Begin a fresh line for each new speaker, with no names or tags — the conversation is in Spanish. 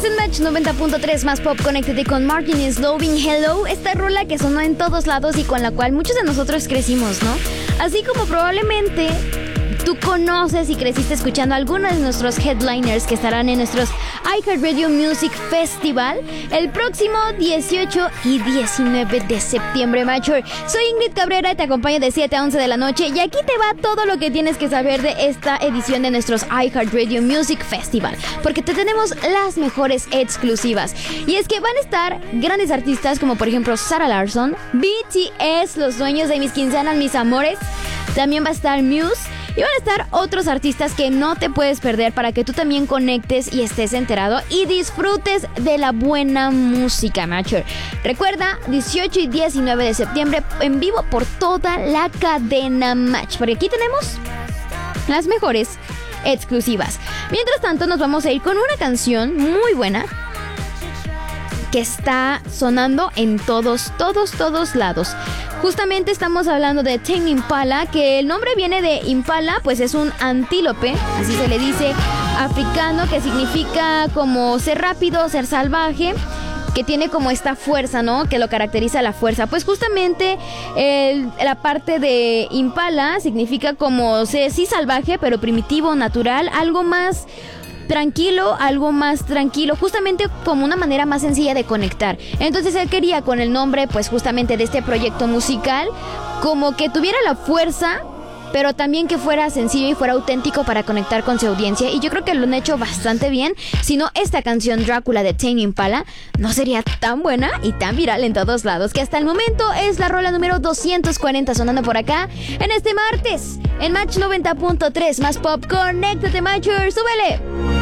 en Match 90.3 más pop. Conéctate con Martin is Loving Hello, esta rola que sonó en todos lados y con la cual muchos de nosotros crecimos, ¿no? Así como probablemente tú conoces y creciste escuchando algunos de nuestros headliners que estarán en nuestros iHeartRadio Music Festival el próximo 18 y 19 de septiembre, Matcher. Soy Ingrid Cabrera y te acompaño de 7 a 11 de la noche y aquí te va todo lo que tienes que saber de esta edición de nuestros iHeartRadio Music Festival, porque te tenemos las mejores exclusivas. Y es que van a estar grandes artistas como por ejemplo Sarah Larsson, BTS, los dueños de mis quincenas, mis amores. También va a estar Muse. Y van a estar otros artistas que no te puedes perder para que tú también conectes y estés enterado y disfrutes de la buena música, Matcher. Recuerda, 18 y 19 de septiembre en vivo por toda la cadena Match, porque aquí tenemos las mejores exclusivas. Mientras tanto, nos vamos a ir con una canción muy buena que está sonando en todos lados. Justamente estamos hablando de Tame Impala, que el nombre viene de Impala, pues es un antílope, así se le dice, africano, que significa como ser rápido, ser salvaje, que tiene como esta fuerza, ¿no? Que lo caracteriza la fuerza. Pues justamente la parte de Impala significa como ser sí salvaje, pero primitivo, natural, algo más tranquilo, justamente como una manera más sencilla de conectar. Entonces él quería con el nombre, pues justamente de este proyecto musical, como que tuviera la fuerza, pero también que fuera sencillo y fuera auténtico para conectar con su audiencia. Y yo creo que lo han hecho bastante bien. Si no, esta canción Drácula de Tame Impala no sería tan buena y tan viral en todos lados, que hasta el momento es la rola número 240 sonando por acá en este martes en Match 90.3 más pop. Conéctate, Matcher, súbele.